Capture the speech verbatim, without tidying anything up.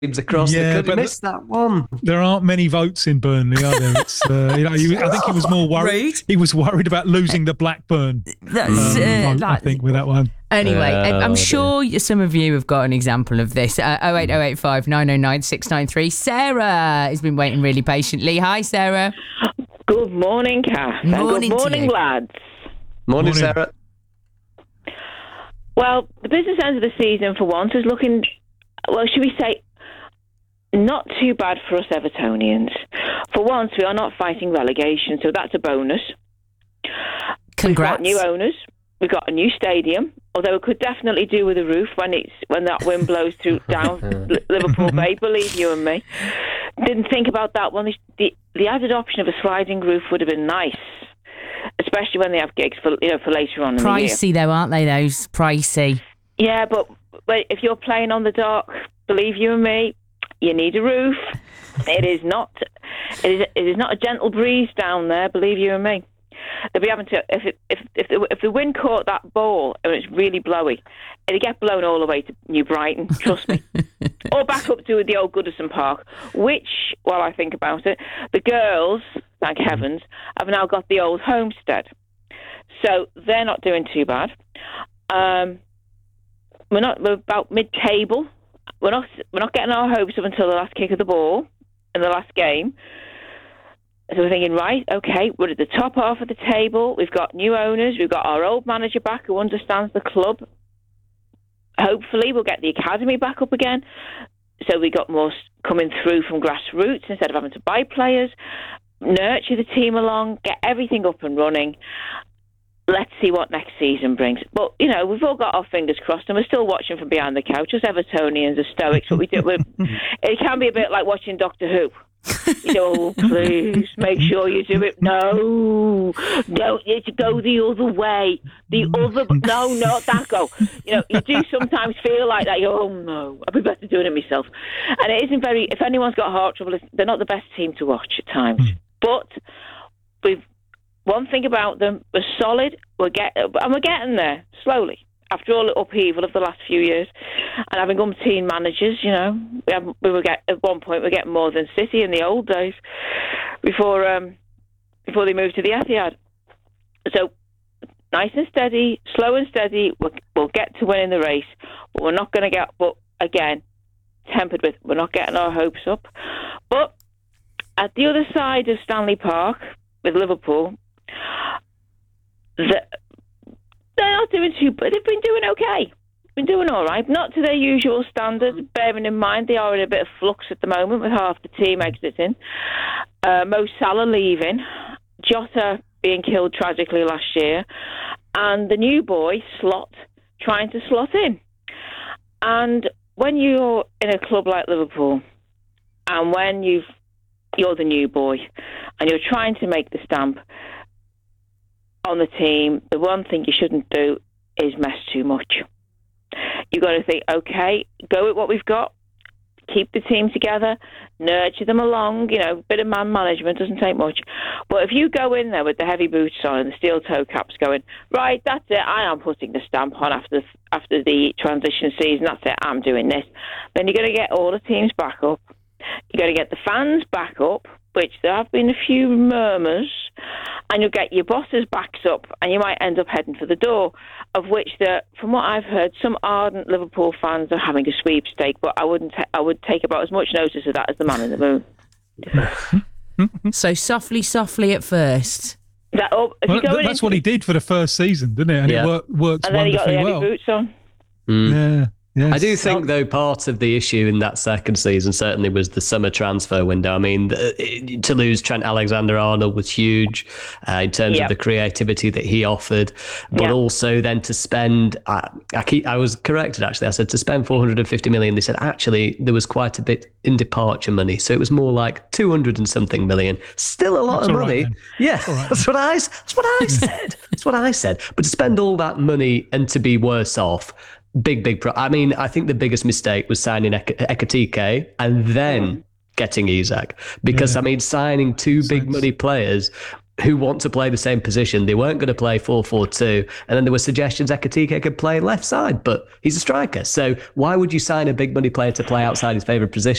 across Yeah, the country. but Missed that one. There aren't many votes in Burnley, are there? It's, uh, you know, he, I think he was more worried. Rude. He was worried about losing the Blackburn That's, um, uh, vote, I that- think, with that one. Anyway, Oh, I'm dear. sure some of you have got an example of this. Uh, oh eight oh eight five nine oh nine six nine three. Sarah has been waiting really patiently. Hi, Sarah. Good morning, Kath. And Morning good to morning, you. lads. Morning, Morning. Sarah. Well, the business end of the season for once is looking, well, should we say, not too bad for us Evertonians. For once, we are not fighting relegation, so that's a bonus. Congrats. We've got new owners. We've got a new stadium, although it could definitely do with a roof when it's when that wind blows through down L- Liverpool Bay. Believe you and me. Didn't think about that one. The the added option of a sliding roof would have been nice, especially when they have gigs for you know for later on in the year. Pricey though, aren't they? Those pricey. Yeah, but, but if you're playing on the dock, believe you and me, you need a roof. It is not. It is. It is not a gentle breeze down there. Believe you and me. They'll be having to if it, if if the, if the wind caught that ball and it's really blowy, it'd get blown all the way to New Brighton. Trust me, or back up to the old Goodison Park. Which, while I think about it, the girls, thank heavens, have now got the old homestead, so they're not doing too bad. Um, we're not. We're about mid-table. We're not. We're not getting our hopes up until the last kick of the ball in the last game. So we're thinking, right, okay, we're at the top half of the table. We've got new owners. We've got our old manager back who understands the club. Hopefully, we'll get the academy back up again. So we got more coming through from grassroots instead of having to buy players. Nurture the team along, get everything up and running. Let's see what next season brings. But, you know, we've all got our fingers crossed and we're still watching from behind the couch. Us Evertonians are stoics, but we do. We're, it can be a bit like watching Doctor Who. You know, oh, please make sure you do it. No, don't you to go the other way. The other, no, not that go. You know, you do sometimes feel like that. You're, oh no, I'd be better doing it myself. And it isn't very. If anyone's got heart trouble, they're not the best team to watch at times. But we've one thing about them: we're solid. We're get and we're getting there slowly. After all the upheaval of the last few years, and having umpteen managers, you know, we, have, we were get at one point we were getting more than City in the old days before um, before they moved to the Etihad. So nice and steady, slow and steady. We'll, we'll get to winning the race, but we're not going to get. But again, tempered with we're not getting our hopes up. But at the other side of Stanley Park with Liverpool, the they're not doing too bad. They've been doing okay. Been doing all right. Not to their usual standards, bearing in mind they are in a bit of flux at the moment with half the team exiting. Uh, Mo Salah leaving. Jota being killed tragically last year. And the new boy, Slot, trying to slot in. And when you're in a club like Liverpool, and when you've, you're the new boy, and you're trying to make the stamp on the team, the one thing you shouldn't do is mess too much. You've got to think, okay, go with what we've got, keep the team together, nurture them along, you know, a bit of man management doesn't take much. But if you go in there with the heavy boots on and the steel toe caps going, right, that's it, I am putting the stamp on after the, after the transition season, that's it, I'm doing this, then you're going to get all the teams back up. You're going to get the fans back up, which there have been a few murmurs, and you'll get your bosses' backs up, and you might end up heading for the door, of which, the, from what I've heard, some ardent Liverpool fans are having a sweepstake, but I wouldn't. Ta- I would take about as much notice of that as the man in the moon. So softly, softly at first. That, oh, if Well, you go that's into, what he did for the first season, didn't it? And Yeah. it wor- worked and then he got the wonderfully heavy well. boots on. Yeah. Yes. I do think, though, part of the issue in that second season certainly was the summer transfer window. I mean, the, to lose Trent Alexander-Arnold was huge uh, in terms Yep. of the creativity that he offered, but Yep. also then to spend. Uh, I keep. I was corrected actually. I said to spend four hundred fifty million. They said actually there was quite a bit in departure money, so it was more like two hundred and something million. Still a lot That's of all right money. then. Yeah, all right that's what I. That's what I said. That's what I said. But to spend all that money and to be worse off. Big, big pro. I mean, I think the biggest mistake was signing Ek- Ekatike and then Mm. getting Isak. Because, Yeah. I mean, signing two big Sense. money players who want to play the same position, they weren't going to play four four two. And then there were suggestions Ekatike could play left side, but he's a striker. So why would you sign a big money player to play outside his favourite position?